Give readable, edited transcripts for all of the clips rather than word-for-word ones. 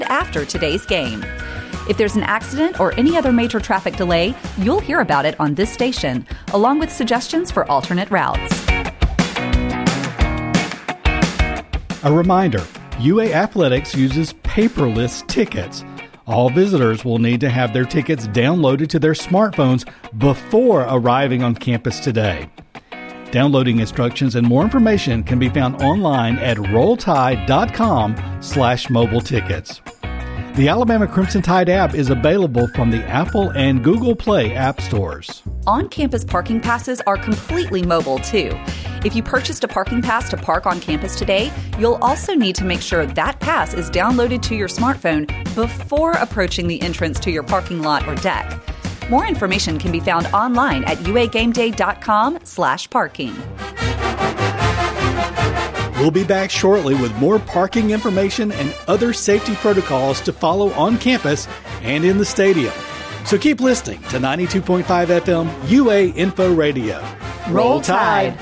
after today's game. If there's an accident or any other major traffic delay, you'll hear about it on this station, along with suggestions for alternate routes. A reminder, UA Athletics uses paperless tickets. All visitors will need to have their tickets downloaded to their smartphones before arriving on campus today. Downloading instructions and more information can be found online at rolltide.com/mobile tickets. The Alabama Crimson Tide app is available from the Apple and Google Play app stores. On-campus parking passes are completely mobile, too. If you purchased a parking pass to park on campus today, you'll also need to make sure that pass is downloaded to your smartphone before approaching the entrance to your parking lot or deck. More information can be found online at uagameday.com/parking. We'll be back shortly with more parking information and other safety protocols to follow on campus and in the stadium. So keep listening to 92.5 FM UA Info Radio. Roll Tide!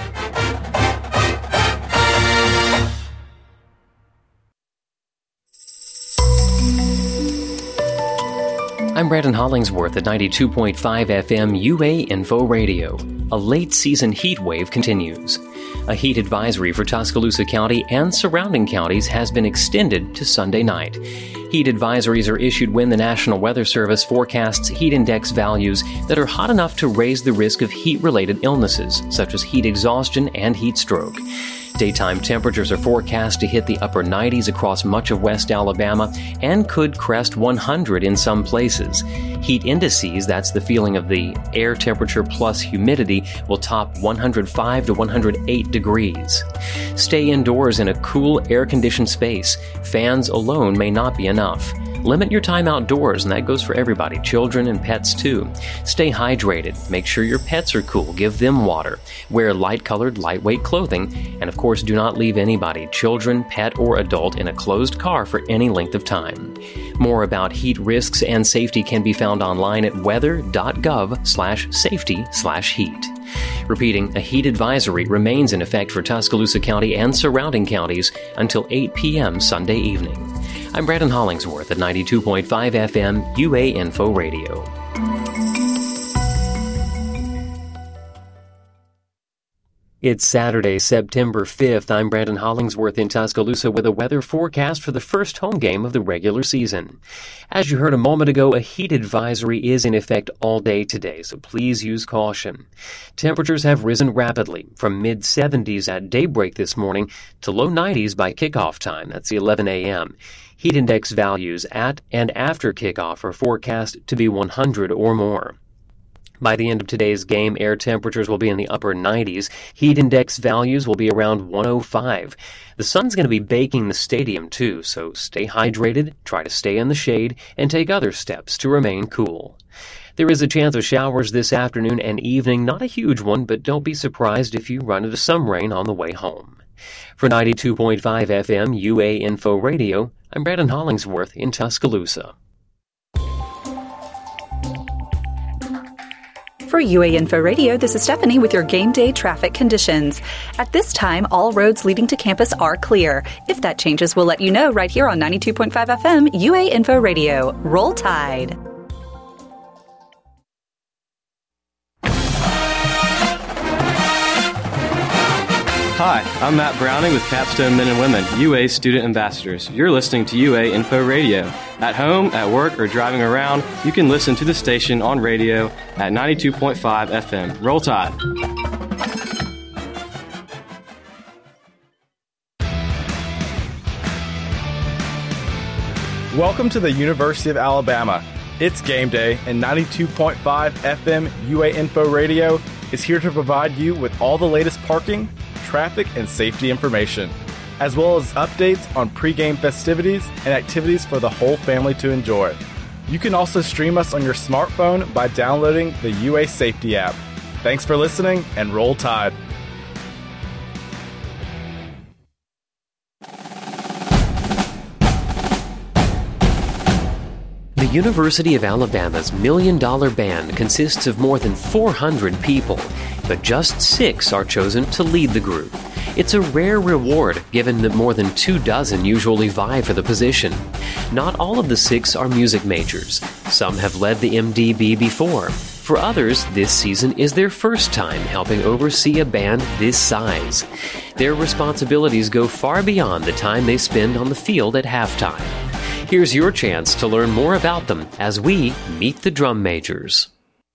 I'm Brandon Hollingsworth at 92.5 FM UA Info Radio. A late-season heat wave continues. A heat advisory for Tuscaloosa County and surrounding counties has been extended to Sunday night. Heat advisories are issued when the National Weather Service forecasts heat index values that are hot enough to raise the risk of heat-related illnesses, such as heat exhaustion and heat stroke. Daytime temperatures are forecast to hit the upper 90s across much of West Alabama and could crest 100 in some places. Heat indices, that's the feeling of the air temperature plus humidity, will top 105 to 108 degrees. Stay indoors in a cool, air-conditioned space. Fans alone may not be enough. Limit your time outdoors, and that goes for everybody, children and pets too. Stay hydrated. Make sure your pets are cool. Give them water. Wear light-colored, lightweight clothing. And of course, do not leave anybody, children, pet, or adult, in a closed car for any length of time. More about heat risks and safety can be found online at weather.gov/safety/heat. Repeating, a heat advisory remains in effect for Tuscaloosa County and surrounding counties until 8 p.m. Sunday evening. I'm Brandon Hollingsworth at 92.5 FM UA Info Radio. It's Saturday, September 5th. I'm Brandon Hollingsworth in Tuscaloosa with a weather forecast for the first home game of the regular season. As you heard a moment ago, a heat advisory is in effect all day today, so please use caution. Temperatures have risen rapidly, from mid-70s at daybreak this morning to low 90s by kickoff time. That's 11 a.m. Heat index values at and after kickoff are forecast to be 100 or more. By the end of today's game, air temperatures will be in the upper 90s. Heat index values will be around 105. The sun's going to be baking the stadium too, so stay hydrated, try to stay in the shade, and take other steps to remain cool. There is a chance of showers this afternoon and evening, not a huge one, but don't be surprised if you run into some rain on the way home. For 92.5 FM UA Info Radio, I'm Brandon Hollingsworth in Tuscaloosa. For UA Info Radio, this is Stephanie with your game day traffic conditions. At this time, all roads leading to campus are clear. If that changes, we'll let you know right here on 92.5 FM UA Info Radio. Roll Tide. Hi, I'm Matt Browning with Capstone Men and Women, UA Student Ambassadors. You're listening to UA Info Radio. At home, at work, or driving around, you can listen to the station on radio at 92.5 FM. Roll Tide. Welcome to the University of Alabama. It's game day, and 92.5 FM UA Info Radio is here to provide you with all the latest parking, traffic, and safety information, as well as updates on pregame festivities and activities for the whole family to enjoy. You can also stream us on your smartphone by downloading the UA Safety app. Thanks for listening, and roll Tide. The University of Alabama's $1 Million Band consists of more than 400 people. but just 6 are chosen to lead the group. It's a rare reward, given that more than 24 usually vie for the position. Not all of the 6 are music majors. Some have led the MDB before. For others, this season is their first time helping oversee a band this size. Their responsibilities go far beyond the time they spend on the field at halftime. Here's your chance to learn more about them as we meet the drum majors.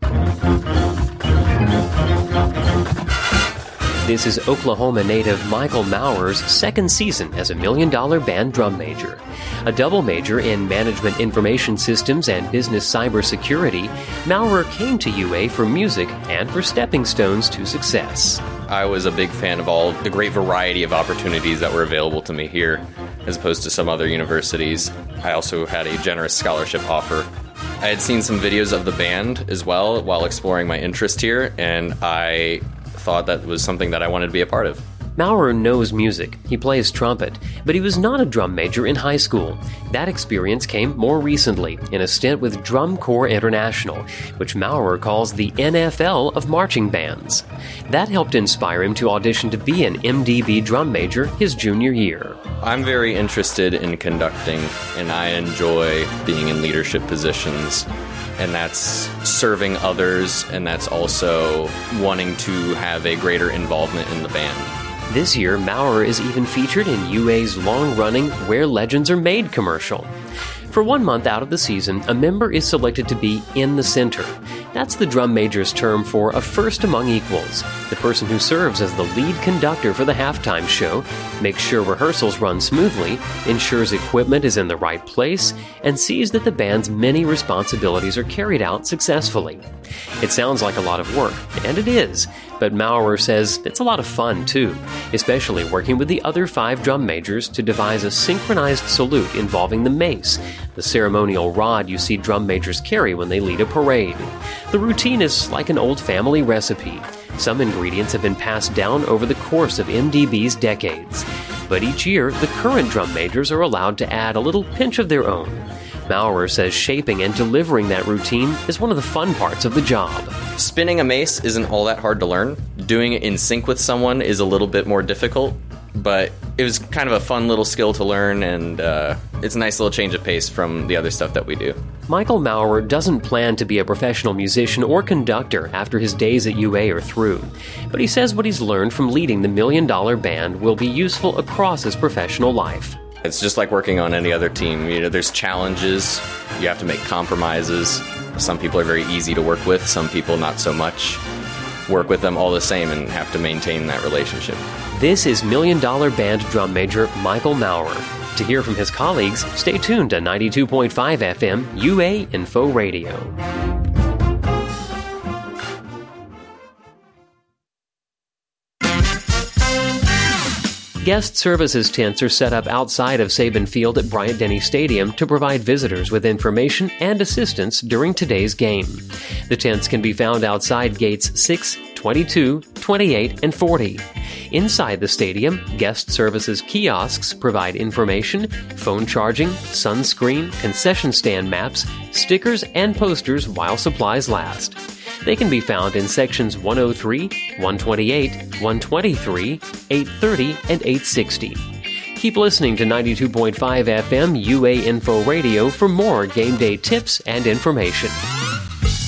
This is Oklahoma native Michael Mauer's second season as a $1 Million Band drum major. A double major in Management Information Systems and Business Cybersecurity, Mauer came to UA for music and for stepping stones to success. I was a big fan of all the great variety of opportunities that were available to me here, as opposed to some other universities. I also had a generous scholarship offer. I had seen some videos of the band as well while exploring my interest here, and I thought that was something that I wanted to be a part of. Mauer knows music. He plays trumpet, but he was not a drum major in high school. That experience came more recently in a stint with Drum Corps International, which Mauer calls the NFL of marching bands. That helped inspire him to audition to be an MDB drum major his junior year. I'm very interested in conducting, and I enjoy being in leadership positions. And that's serving others, and that's also wanting to have a greater involvement in the band. This year, Mauer is even featured in UA's long-running Where Legends Are Made commercial. For 1 month out of the season, a member is selected to be in the center. That's the drum major's term for a first among equals. The person who serves as the lead conductor for the halftime show, makes sure rehearsals run smoothly, ensures equipment is in the right place, and sees that the band's many responsibilities are carried out successfully. It sounds like a lot of work, and it is, but Mauer says it's a lot of fun too, especially working with the other 5 drum majors to devise a synchronized salute involving the mace, the ceremonial rod you see drum majors carry when they lead a parade. The routine is like an old family recipe. Some ingredients have been passed down over the course of MDB's decades. But each year, the current drum majors are allowed to add a little pinch of their own. Mauer says shaping and delivering that routine is one of the fun parts of the job. Spinning a mace isn't all that hard to learn. Doing it in sync with someone is a little bit more difficult, but it was kind of a fun little skill to learn, and it's a nice little change of pace from the other stuff that we do. Michael Mauer doesn't plan to be a professional musician or conductor after his days at UA are through, but he says what he's learned from leading the $1 Million Band will be useful across his professional life. It's just like working on any other team. You know, there's challenges. You have to make compromises. Some people are very easy to work with. Some people not so much. Work with them all the same and have to maintain that relationship. This is $1 Million Band drum major Michael Mauer. To hear from his colleagues, stay tuned to 92.5 FM UA Info Radio. Guest services tents are set up outside of Saban Field at Bryant-Denny Stadium to provide visitors with information and assistance during today's game. The tents can be found outside gates 6, 22, 28, and 40. Inside the stadium, guest services kiosks provide information, phone charging, sunscreen, concession stand maps, stickers, and posters while supplies last. They can be found in sections 103, 128, 123, 830, and 860. Keep listening to 92.5 FM UA Info Radio for more game day tips and information.